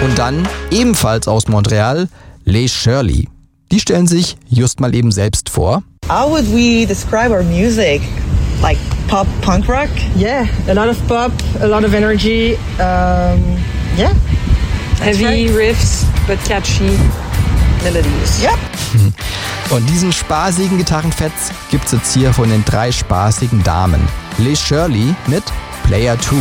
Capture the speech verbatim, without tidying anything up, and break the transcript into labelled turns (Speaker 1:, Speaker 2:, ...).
Speaker 1: Und dann, ebenfalls aus Montreal, Les Shirley. Die stellen sich just mal eben selbst vor.
Speaker 2: How would we describe our music? Like pop, punk rock?
Speaker 3: Yeah, a lot of pop, a lot of energy. Um, yeah.
Speaker 4: Heavy right. Riffs, but catchy melodies.
Speaker 2: Yep.
Speaker 1: Und diesen spaßigen Gitarrenfetz gibt's jetzt hier von den drei spaßigen Damen. Les Shirley mit Player zwei.